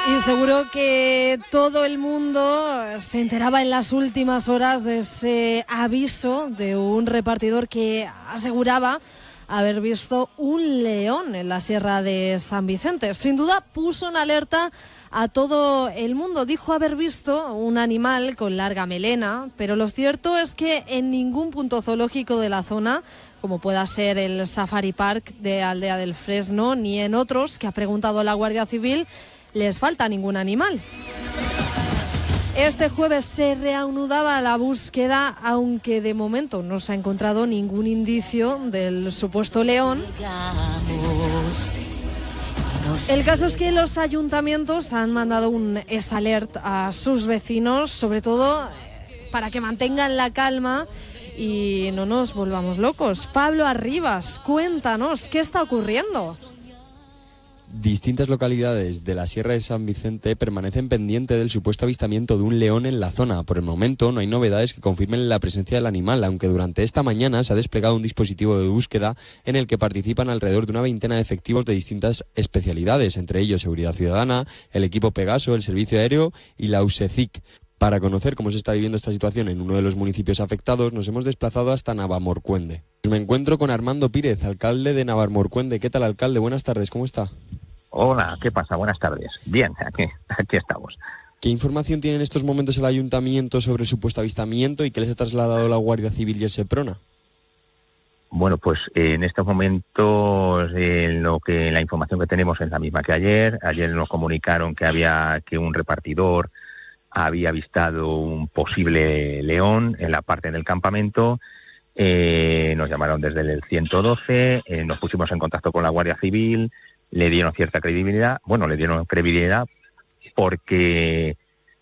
Y seguro que todo el mundo se enteraba en las últimas horas de ese aviso de un repartidor que aseguraba haber visto un león en la Sierra de San Vicente. Sin duda puso en alerta a todo el mundo. Dijo haber visto un animal con larga melena, pero lo cierto es que en ningún punto zoológico de la zona, como pueda ser el Safari Park de Aldea del Fresno, ni en otros que ha preguntado la Guardia Civil, les falta ningún animal. Este jueves se reanudaba la búsqueda, aunque de momento no se ha encontrado ningún indicio del supuesto león. El caso es que los ayuntamientos han mandado un S-Alert a sus vecinos, sobre todo para que mantengan la calma y no nos volvamos locos. Pablo Arribas, cuéntanos, ¿qué está ocurriendo? Distintas localidades de la Sierra de San Vicente permanecen pendientes del supuesto avistamiento de un león en la zona. Por el momento no hay novedades que confirmen la presencia del animal, aunque durante esta mañana se ha desplegado un dispositivo de búsqueda en el que participan alrededor de una veintena de efectivos de distintas especialidades, entre ellos Seguridad Ciudadana, el equipo Pegaso, el Servicio Aéreo y la USECIC. Para conocer cómo se está viviendo esta situación en uno de los municipios afectados, nos hemos desplazado hasta Navalmorcuende. Me encuentro con Armando Pírez, alcalde de Navalmorcuende. ¿Qué tal, alcalde? Buenas tardes, ¿cómo está? Hola, ¿qué pasa? Buenas tardes. Bien, aquí estamos. ¿Qué información tiene en estos momentos el ayuntamiento sobre el supuesto avistamiento y qué les ha trasladado la Guardia Civil y el Seprona? Bueno, pues en estos momentos la información que tenemos es la misma que ayer. Ayer nos comunicaron que un repartidor había avistado un posible león en la parte del campamento. Nos llamaron desde el 112, nos pusimos en contacto con la Guardia Civil, le dieron cierta credibilidad. Bueno, le dieron credibilidad porque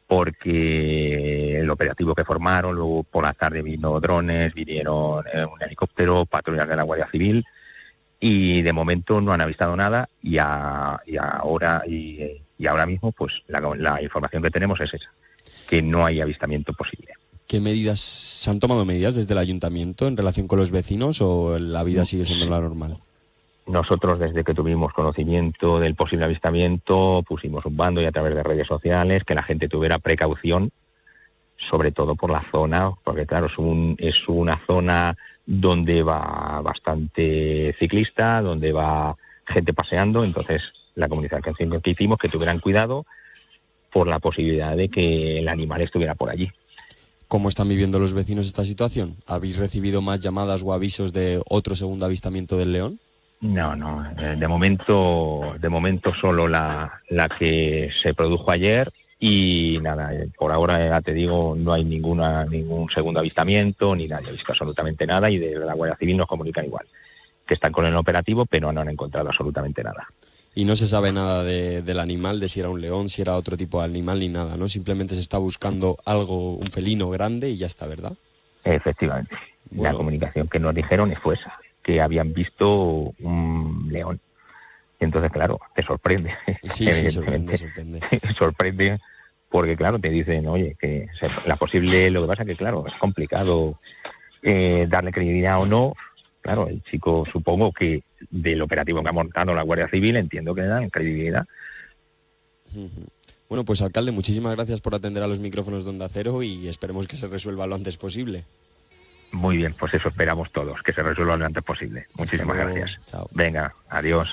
el operativo que formaron, luego por la tarde vino drones, vinieron un helicóptero, patrullas de la Guardia Civil, y de momento no han avistado nada, y ahora mismo pues la información que tenemos es esa, que no hay avistamiento posible. ¿Qué medidas se han tomado medidas desde el ayuntamiento en relación con los vecinos o la vida sigue siendo la normal? Nosotros, desde que tuvimos conocimiento del posible avistamiento, pusimos un bando y a través de redes sociales que la gente tuviera precaución, sobre todo por la zona, porque claro, es una zona donde va bastante ciclista, donde va gente paseando. Entonces la comunicación que hicimos, que tuvieran cuidado por la posibilidad de que el animal estuviera por allí. ¿Cómo están viviendo los vecinos esta situación? ¿Habéis recibido más llamadas o avisos de otro segundo avistamiento del león? No, de momento solo la que se produjo ayer, y nada, por ahora ya te digo, no hay ningún segundo avistamiento, ni nadie ha visto absolutamente nada, y de la Guardia Civil nos comunican igual, que están con el operativo, pero no han encontrado absolutamente nada. Y no se sabe nada del animal, de si era un león, si era otro tipo de animal, ni nada, ¿no? Simplemente se está buscando algo, un felino grande y ya está, ¿verdad? Efectivamente. Bueno, la comunicación que nos dijeron fue esa, que habían visto un león. Entonces, claro, te sorprende. Sí, sorprende. Sorprende porque, claro, te dicen, oye, que lo que pasa es que, claro, es complicado darle credibilidad o no. Claro, el chico, supongo que del operativo que ha montado la Guardia Civil, entiendo que le dan credibilidad. Bueno, pues alcalde, muchísimas gracias por atender a los micrófonos de Onda Cero y esperemos que se resuelva lo antes posible. Muy bien, pues eso esperamos todos, que se resuelva lo antes posible. Muchísimas gracias. Chao. Venga, adiós.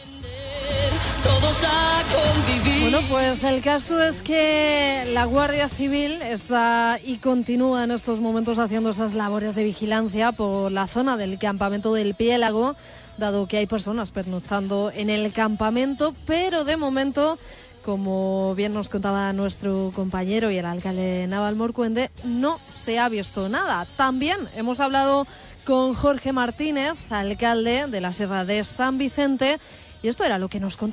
Bueno, pues el caso es que la Guardia Civil está y continúa en estos momentos haciendo esas labores de vigilancia por la zona del campamento del Piélago, dado que hay personas pernoctando en el campamento, pero de momento, como bien nos contaba nuestro compañero y el alcalde de Navalmorcuende, no se ha visto nada. También hemos hablado con Jorge Martínez, alcalde de la Sierra de San Vicente, y esto era lo que nos contaba.